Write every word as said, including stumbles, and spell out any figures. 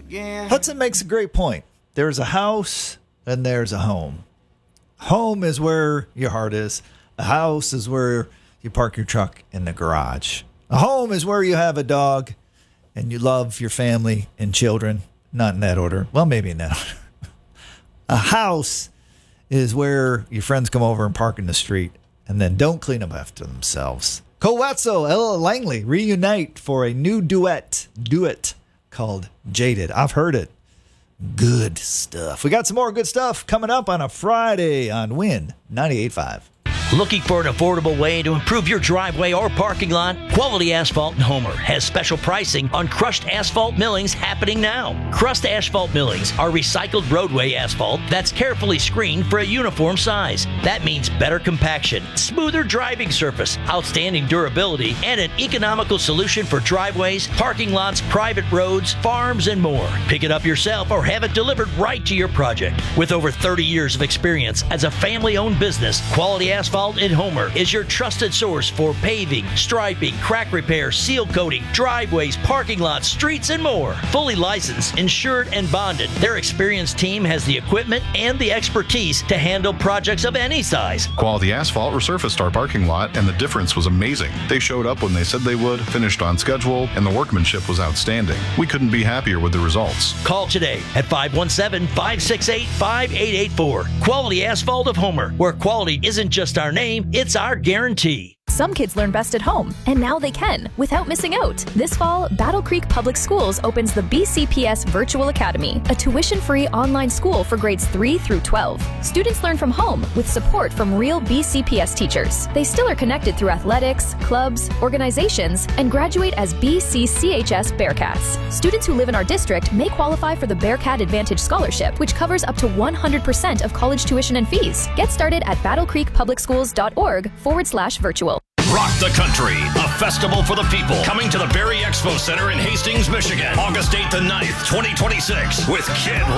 Hudson makes a great point. There's a house and there's a home. Home is where your heart is. A house is where you park your truck in the garage. A home is where you have a dog and you love your family and children. Not in that order. Well, maybe in that order. A house is where your friends come over and park in the street and then don't clean up after themselves. Cole Wetzel, Ella Langley reunite for a new duet, duet called Jaded. I've heard it. Good stuff. We got some more good stuff coming up on a Friday on Win ninety-eight point five. Looking for an affordable way to improve your driveway or parking lot? Quality Asphalt in Homer has special pricing on crushed asphalt millings happening now. Crushed asphalt millings are recycled roadway asphalt that's carefully screened for a uniform size. That means better compaction, smoother driving surface, outstanding durability, and an economical solution for driveways, parking lots, private roads, farms, and more. Pick it up yourself or have it delivered right to your project. With over thirty years of experience as a family-owned business, Quality Asphalt in Homer is your trusted source for paving, striping, crack repair, seal coating, driveways, parking lots, streets, and more. Fully licensed, insured, and bonded, their experienced team has the equipment and the expertise to handle projects of any size. Quality Asphalt resurfaced our parking lot, and the difference was amazing. They showed up when they said they would, finished on schedule, and the workmanship was outstanding. We couldn't be happier with the results. Call today at five one seven, five six eight, five eight eight four. Quality Asphalt of Homer, where quality isn't just our name, it's our guarantee. Some kids learn best at home, and now they can, without missing out. This fall, Battle Creek Public Schools opens the B C P S Virtual Academy, a tuition-free online school for grades three through twelve. Students learn from home with support from real B C P S teachers. They still are connected through athletics, clubs, organizations, and graduate as B C C H S Bearcats. Students who live in our district may qualify for the Bearcat Advantage Scholarship, which covers up to one hundred percent of college tuition and fees. Get started at battlecreekpublicschools.org forward slash virtual. Rock the Country, a festival for the people, coming to the Berry Expo Center in Hastings, Michigan, August eighth and ninth, twenty twenty-six, with Kid